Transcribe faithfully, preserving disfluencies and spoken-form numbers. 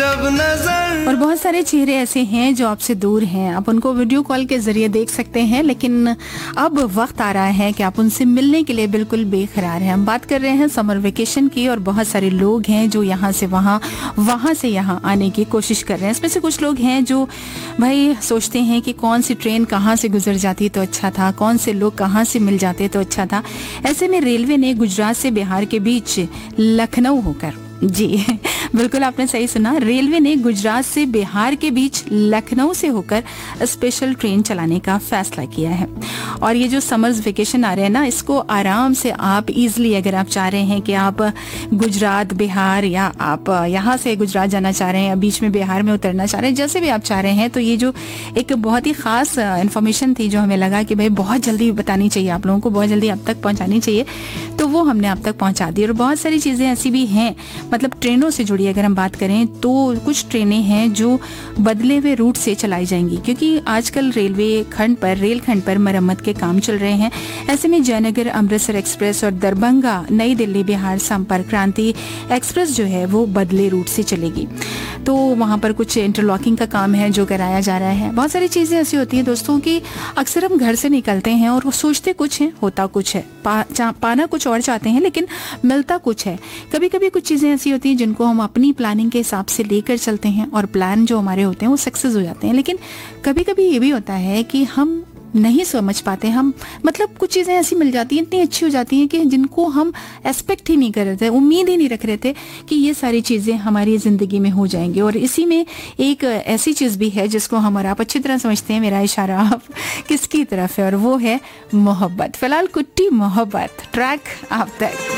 जब नजर। और बहुत सारे चेहरे ऐसे हैं जो आपसे दूर हैं, आप उनको वीडियो कॉल के जरिए देख सकते हैं, लेकिन अब वक्त आ रहा है कि आप उनसे मिलने के लिए बिल्कुल बेकरार हैं। हम बात कर रहे हैं समर वेकेशन की, और बहुत सारे लोग हैं जो यहाँ से वहाँ, वहाँ से यहाँ आने की कोशिश कर रहे हैं। इसमें से कुछ लोग हैं जो भाई सोचते हैं कि कौन सी ट्रेन कहाँ से गुजर जाती तो अच्छा था, कौन से लोग कहाँ से मिल जाते तो अच्छा था। ऐसे में रेलवे ने गुजरात से बिहार के बीच लखनऊ होकर, जी बिल्कुल आपने सही सुना, रेलवे ने गुजरात से बिहार के बीच लखनऊ से होकर स्पेशल ट्रेन चलाने का फैसला किया है। और ये जो समर्स वेकेशन आ रहे हैं ना, इसको आराम से आप इजीली, अगर आप चाह रहे हैं कि आप गुजरात बिहार, या आप यहाँ से गुजरात जाना चाह रहे हैं या बीच में बिहार में उतरना चाह रहे हैं, जैसे भी आप चाह रहे हैं, तो ये जो एक बहुत ही खास इन्फॉर्मेशन थी जो हमें लगा कि भाई बहुत जल्दी बतानी चाहिए, आप लोगों को बहुत जल्दी आप तक पहुँचानी चाहिए, तो वो हमने आप तक पहुँचा दी। और बहुत सारी चीज़ें ऐसी भी हैं, मतलब ट्रेनों से जुड़ी अगर हम बात करें तो कुछ ट्रेनें हैं जो बदले हुए रूट से चलाई जाएंगी, क्योंकि आजकल रेलवे खंड पर रेल खंड पर मरम्मत के काम चल रहे हैं। ऐसे में जयनगर अमृतसर एक्सप्रेस और दरभंगा नई दिल्ली बिहार संपर्क क्रांति एक्सप्रेस जो है वो बदले रूट से चलेगी। तो वहाँ पर कुछ इंटरलॉकिंग का काम है जो कराया जा रहा है। बहुत सारी चीज़ें ऐसी होती हैं दोस्तों कि अक्सर हम घर से निकलते हैं और वो सोचते कुछ है, होता कुछ है, पा, पाना कुछ और चाहते हैं लेकिन मिलता कुछ है। कभी कभी कुछ चीज़ें ऐसी होती हैं जिनको हम अपनी प्लानिंग के हिसाब से लेकर चलते हैं और प्लान जो हमारे होते हैं वो सक्सेस हो जाते हैं, लेकिन कभी कभी ये भी होता है कि हम नहीं समझ पाते, हम मतलब कुछ चीज़ें ऐसी मिल जाती हैं, इतनी अच्छी हो जाती हैं कि जिनको हम एक्सपेक्ट ही नहीं कर रहे थे, उम्मीद ही नहीं रख रहे थे कि ये सारी चीज़ें हमारी ज़िंदगी में हो जाएंगी। और इसी में एक ऐसी चीज़ भी है जिसको हम और आप अच्छी तरह समझते हैं, मेरा इशारा आप किसकी तरफ है, और वो है मोहब्बत। फिलहाल कुट्टी मोहब्बत ट्रैक आप तक।